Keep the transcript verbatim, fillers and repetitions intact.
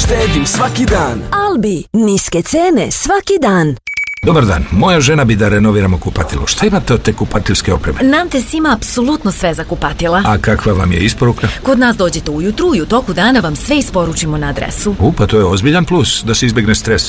štedim svaki dan. Albi, niske cene svaki dan. Dobar dan, moja žena bi da renoviramo kupatilo. Šta imate od te kupatilske opreme? Nantes ima apsolutno sve za kupatila. A kakva vam je isporuka? Kod nas dođete ujutru i u toku dana vam sve isporučimo na adresu. U, pa to je ozbiljan plus, da se izbjegne stres.